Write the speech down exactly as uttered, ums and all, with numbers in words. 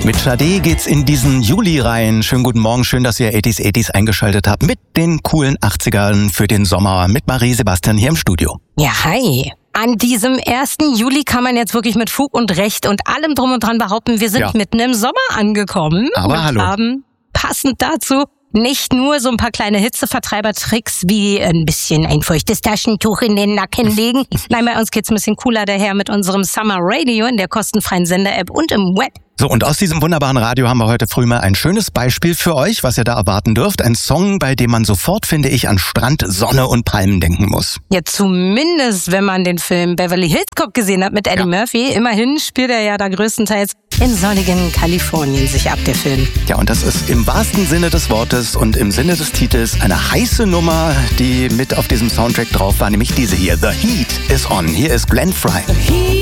Mit Sade geht's in diesen Juli rein. Schönen guten Morgen, schön, dass ihr achtziger achtziger eingeschaltet habt mit den coolen achtzigern für den Sommer mit Marie Sebastian hier im Studio. Ja, hi. An diesem ersten Juli kann man jetzt wirklich mit Fug und Recht und allem drum und dran behaupten, wir sind Ja. mitten im Sommer angekommen. Aber und hallo. haben passend dazu nicht nur so ein paar kleine Hitzevertreiber-Tricks wie ein bisschen ein feuchtes Taschentuch in den Nacken legen. Nein, bei uns geht's ein bisschen cooler daher mit unserem Summer Radio in der kostenfreien Sender-App und im Web. So, und aus diesem wunderbaren Radio haben wir heute früh mal ein schönes Beispiel für euch, was ihr da erwarten dürft. Ein Song, bei dem man sofort, finde ich, an Strand, Sonne und Palmen denken muss. Ja, zumindest, wenn man den Film Beverly Hills Cop gesehen hat mit Eddie Ja. Murphy. Immerhin spielt er ja da größtenteils in sonnigen Kalifornien sich ab, der Film. Ja, und das ist im wahrsten Sinne des Wortes und im Sinne des Titels eine heiße Nummer, die mit auf diesem Soundtrack drauf war, nämlich diese hier. The Heat is on. Hier ist Glenn Frey.